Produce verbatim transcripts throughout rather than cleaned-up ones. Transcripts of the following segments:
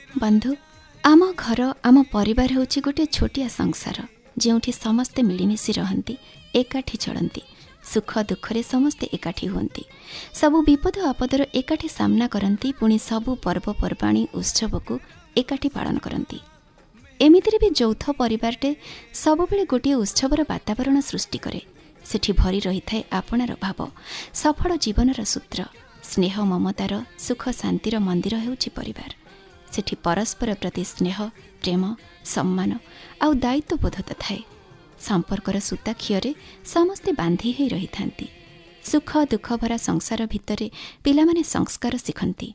बंधु आम घर आम परिवार होची गोटे छोटिया संसार जोठी समस्ते मिलमिशी रहंती एकाठी चलती सुख दुखरे समस्ते एकाठी हुंती सबु विपद आपदर एकाठी सामना करती पुणी सबु पर्वपर्वाणी उत्सव को एकाठी पालन करती। एमितिरे भी यौथ परिवारटे सबुबेले गोटे उत्सवर वातावरण सृष्टि करे। सेठी भरी रही थाए आपणार भाव सफल जीवनर सूत्र स्नेह ममतार सुख शांतिर मंदिर हेउछि परिवार। सेठी परस्पर प्रति स्नेह प्रेम सम्मान आउ दायित्वबोधता थाए। संपर्कर सूताखियरे समस्ते बांधी ही रही थांती। सुख दुख भरा संसार भितरे पिलामाने संस्कार शिखंती।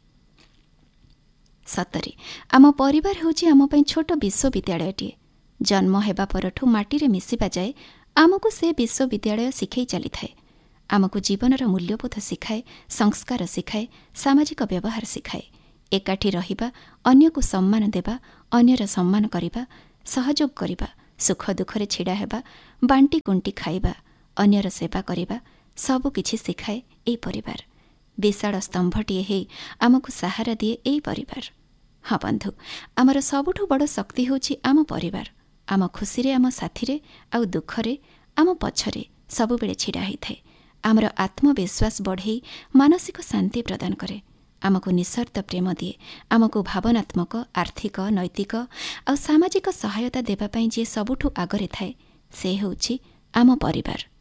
सतरे आम परिवार होची आम पई छोट विश्वविद्यालयटीए। जन्म हेबा परठू माटीरे मिसिबा जाए आमको से विश्वविद्यालय शिखई चली थाए। आमको जीवनर मूल्यबोध शिखाए, संस्कार शिखाए, सामाजिक व्यवहार शिखाए। एकाठी रहिबा, अन्य को सम्मान देबा, अन्यर सम्मान करिबा, सहयोग करिबा, सुख दुखरे छिड़ा हेबा, बांटी कुंटी खाइबा, अन्यर सेवा करिबा सबु किछि शिखाए एई परिवार। विशाल स्तंभटीए हेई आमको सहारा दिए एई परिवार। हाँ बंधु, आमर सबुठु बड़ शक्ति होछि आम परिवार। आम खुशी आम साथी आउ दुखरे आम पछरे सबुबेले छिड़ा होइथाए। आमर आत्मविश्वास बढ़ई मानसिक शांति प्रदान करे। आमको निस्वार्थ प्रेम दिए। आमको भावनात्मक आर्थिक नैतिक आउ सामाजिक सहायता देबा पई जे सबुठु आगरे थाए से होछि आम परिवार।